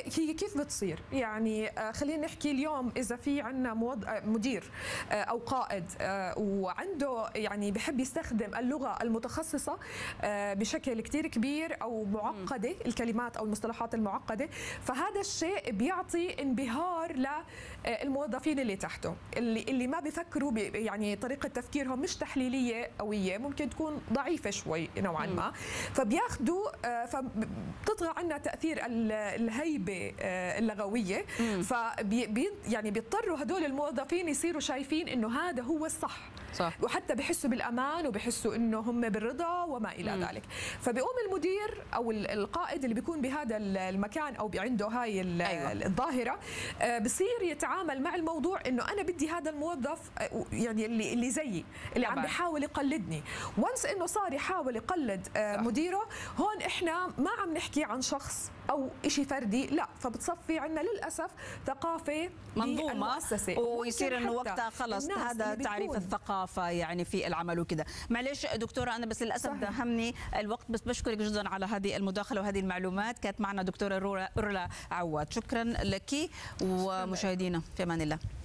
هي كيف بتصير؟ يعني خلينا نحكي اليوم اذا في عندنا مدير او قائد وعنده يعني بحب يستخدم اللغه المتخصصه بشكل كثير كبير او معقده، الكلمات او المصطلحات المعقده، فهذا الشيء بيعطي انبهار للموظفين اللي تحته، اللي ما بيفكروا يعني طريقه تفكيرهم مش تحليليه قويه، ممكن تكون ضعيفه شوي نوعا ما، فبياخذوا فبتطغى عنا تاثير الهيبه اللغويه، يعني بيضطروا هدول الموظفين يصيروا شايفين انه هذا هو الصح، صح. وحتى بحسوا بالامان وبحسوا انه هم بالرضا وما الى ذلك. فبيقوم المدير او القائد اللي بيكون بهذا المكان او عنده هاي الظاهره بصير يتعامل مع الموضوع انه انا بدي هذا الموظف يعني اللي زيي، اللي عم بيحاول يقلدني. وانس انه صار يحاول يقلد مديره، هون احنا ما عم نحكي عن شخص او شيء فردي، لا، فبتصفي عندنا للاسف ثقافه منظومه، ويصير انه وقتها خلص هذا تعريف الثقافه يعني في العمل وكذا. معلش دكتوره انا بس للاسف دهمني الوقت، بس بشكرك جدا على هذه المداخله وهذه المعلومات. كانت معنا دكتوره رولا عواد، شكرا لك ومشاهدينا في امان الله.